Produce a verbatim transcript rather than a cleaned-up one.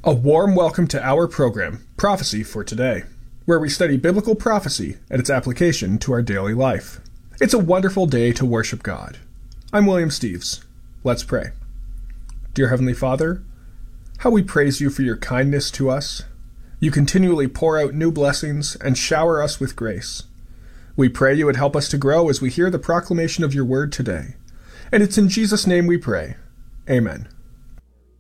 A warm welcome to our program, Prophecy for Today, where we study biblical prophecy and its application to our daily life. It's a wonderful day to worship God. I'm William Steves. Let's pray. Dear Heavenly Father, how we praise you for your kindness to us. You continually pour out new blessings and shower us with grace. We pray you would help us to grow as we hear the proclamation of your word today. And it's in Jesus' name we pray. Amen.